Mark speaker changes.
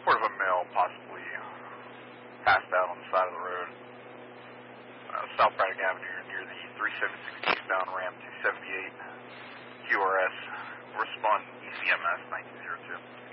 Speaker 1: report of a male possibly passed out on the side of the road. South Braddock Avenue near the 3762 bound ramp to 78 QRS. Respond ECMS 1902.